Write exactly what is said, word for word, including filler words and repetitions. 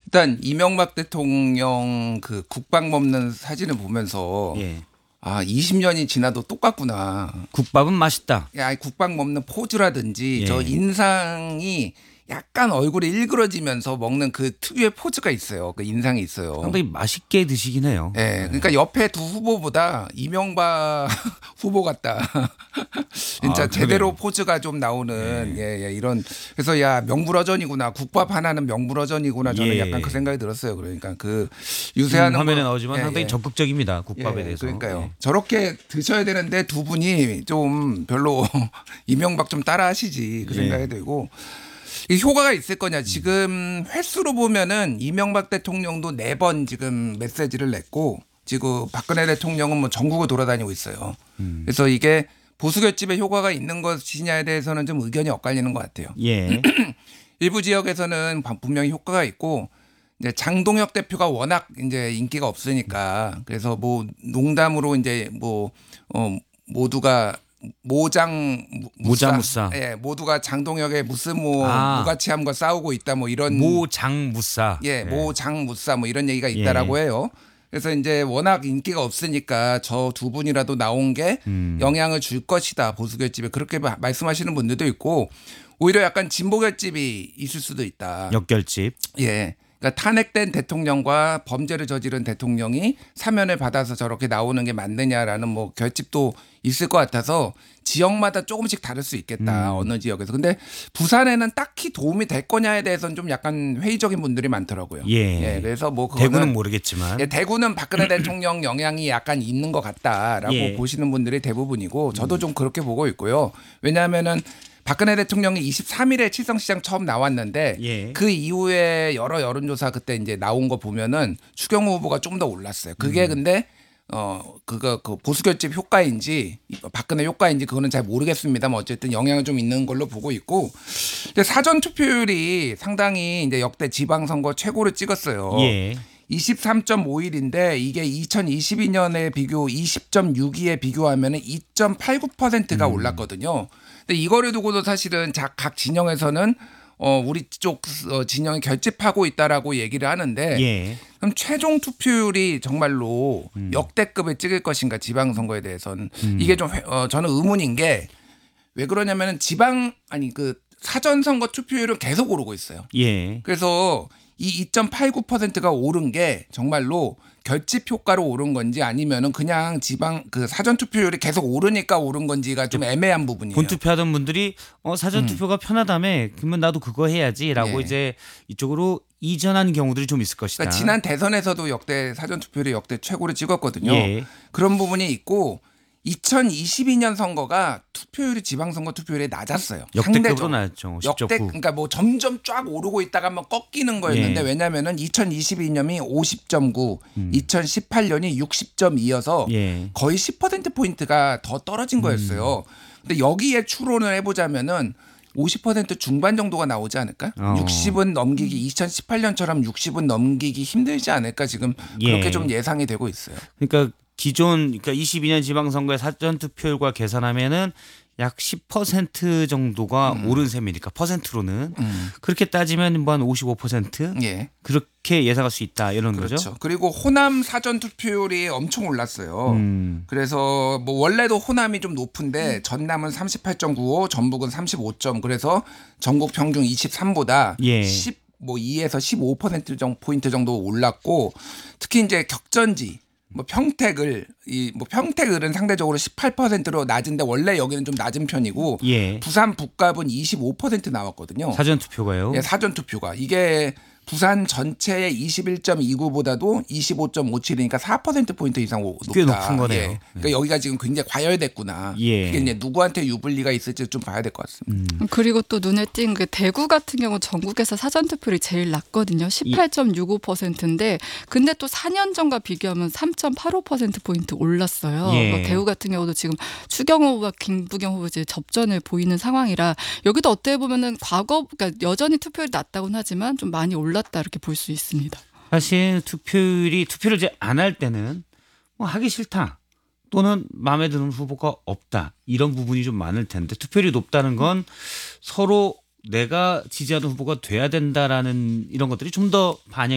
일단 이명박 대통령 그 국밥 먹는 사진을 보면서 예. 아 이십 년이 지나도 똑같구나. 국밥은 맛있다. 야, 국밥 먹는 포즈라든지 예. 저 인상이 약간 얼굴이 일그러지면서 먹는 그 특유의 포즈가 있어요. 그 인상이 있어요. 상당히 맛있게 드시긴 해요. 네, 그러니까 옆에 두 후보보다 이명박 후보 같다. 진짜 아, 제대로 그러네요. 포즈가 좀 나오는 예, 예, 이런 그래서 야 명불허전이구나. 국밥 하나는 명불허전이구나. 저는 예. 약간 그 생각이 들었어요. 그러니까 그 지금 유세하는 화면에 거- 나오지만 예, 상당히 예. 적극적입니다. 국밥에 예, 대해서. 그러니까요. 예. 저렇게 드셔야 되는데 두 분이 좀 별로 이명박 좀 따라하시지 그 예. 생각이 들고 이 효과가 있을 거냐. 지금 횟수로 보면은 이명박 대통령도 네 번 지금 메시지를 냈고 지금 박근혜 대통령은 뭐 전국을 돌아다니고 있어요. 음. 그래서 이게 보수 결집에 효과가 있는 것이냐에 대해서는 좀 의견이 엇갈리는 것 같아요. 예. 일부 지역에서는 분명히 효과가 있고 이제 장동혁 대표가 워낙 이제 인기가 없으니까 그래서 뭐 농담으로 이제 뭐 어 모두가 모장 무사, 모자무사. 예, 모두가 장동혁의 무슨 뭐 아. 무가치함과 싸우고 있다 뭐 이런 모장무사. 예, 모장무사 뭐 이런 얘기가 있다라고 예. 해요. 그래서 이제 워낙 인기가 없으니까 저 두 분이라도 나온 게 음. 영향을 줄 것이다 보수 결집에 그렇게 마- 말씀하시는 분들도 있고 오히려 약간 진보 결집이 있을 수도 있다. 역결집. 예. 그러니까 탄핵된 대통령과 범죄를 저지른 대통령이 사면을 받아서 저렇게 나오는 게 맞느냐라는 뭐 결집도 있을 것 같아서 지역마다 조금씩 다를 수 있겠다. 음. 어느 지역에서. 근데 부산에는 딱히 도움이 될 거냐에 대해서는 좀 약간 회의적인 분들이 많더라고요. 예. 그래서 뭐 그거는 대구는 모르겠지만. 예, 대구는 박근혜 대통령 영향이 약간 있는 것 같다라고 예. 보시는 분들이 대부분이고 저도 좀 그렇게 보고 있고요. 왜냐하면은 박근혜 대통령이 이십삼 일에 칠성시장 처음 나왔는데 예. 그 이후에 여러 여론조사 그때 이제 나온 거 보면은 추경호 후보가 좀 더 올랐어요. 그게 음. 근데 어 그거 그 보수 결집 효과인지 박근혜 효과인지 그거는 잘 모르겠습니다만 어쨌든 영향을 좀 있는 걸로 보고 있고 근데 사전 투표율이 상당히 이제 역대 지방선거 최고를 찍었어요. 예. 이십삼 점 오일인데 이게 이천이십이 년에 비교 이십 점 육이에 비교하면 이 점 팔구 퍼센트가 음. 올랐거든요. 근데 이거를 두고도 사실은 자- 각 진영에서는 어 우리 쪽 어, 진영이 결집하고 있다라고 얘기를 하는데 예. 그럼 최종 투표율이 정말로 음. 역대급을 찍을 것인가 지방선거에 대해서는 이게 좀 회- 어, 저는 의문인 게 왜 그러냐면은 지방 아니 그 사전선거 투표율은 계속 오르고 있어요. 예. 그래서 이 이 점 팔구 퍼센트가 오른 게 정말로 결집 효과로 오른 건지 아니면은 그냥 지방 그 사전 투표율이 계속 오르니까 오른 건지가 좀 애매한 부분이에요. 본투표하던 분들이 어, 사전 투표가 편하다며 그러면 나도 그거 해야지라고 예. 이제 이쪽으로 이전한 경우들이 좀 있을 것이다. 그러니까 지난 대선에서도 역대 사전 투표율이 역대 최고를 찍었거든요. 예. 그런 부분이 있고 이천이십이 년 선거가 투표율이 지방선거 투표율이 낮았어요. 역대급으로 상대적으로. 낮죠. 역대 십 점 구. 그러니까 뭐 점점 쫙 오르고 있다가 한번 꺾이는 거였는데 예. 왜냐면은 이천이십이 년이 오십 점 구, 음. 이천십팔 년이 육십 점 이어서 예. 거의 십 퍼센트 포인트가 더 떨어진 거였어요. 근데 여기에 추론을 해보자면은 오십 퍼센트 중반 정도가 나오지 않을까? 어. 육십은 넘기기 이천십팔 년처럼 육십은 넘기기 힘들지 않을까 지금 그렇게 예. 좀 예상이 되고 있어요. 그러니까 기존 그러니까 이십이 년 지방선거의 사전 투표율과 계산하면은 약 십 퍼센트 정도가 음. 오른 셈이니까 퍼센트로는 그렇게 따지면 뭐 한 오십오 퍼센트 예. 그렇게 예상할 수 있다 이런 그렇죠. 거죠. 그리고 호남 사전 투표율이 엄청 올랐어요. 음. 그래서 뭐 원래도 호남이 좀 높은데 전남은 삼십팔 점 구오, 전북은 삼십오 점. 그래서 전국 평균 이십삼보다 예. 십 뭐 이에서 십오 퍼센트 정도 포인트 정도 올랐고 특히 이제 격전지 뭐 평택을 이 뭐 평택을은 상대적으로 십팔 퍼센트로 낮은데 원래 여기는 좀 낮은 편이고 예. 부산 북갑은 이십오 퍼센트 나왔거든요. 사전 투표가요. 예, 사전 투표가 이게 부산 전체의 이십일 점 이구보다도 이십오 점 오칠이니까 사 퍼센트 포인트 이상 높다. 꽤 높은 거네요. 예. 그러니까 여기가 지금 굉장히 과열됐구나. 예. 이게 이제 누구한테 유불리가 있을지 좀 봐야 될 것 같습니다. 음. 그리고 또 눈에 띈 그 대구 같은 경우 전국에서 사전 투표율이 제일 낮거든요. 십팔 점 육오 퍼센트인데 근데 또 사 년 전과 비교하면 삼 점 팔오 퍼센트 포인트 올랐어요. 예. 뭐 대구 같은 경우도 지금 추경호 후보와 김부겸 후보 이제 접전을 보이는 상황이라 여기도 어떻게 보면은 과거 그러니까 여전히 투표율이 낮다고는 하지만 좀 많이 올랐다 이렇게 볼 수 있습니다. 사실 투표율이 투표를 이제 안 할 때는 뭐 하기 싫다 또는 마음에 드는 후보가 없다 이런 부분이 좀 많을 텐데 투표율이 높다는 건 서로 내가 지지하는 후보가 돼야 된다라는 이런 것들이 좀 더 반영.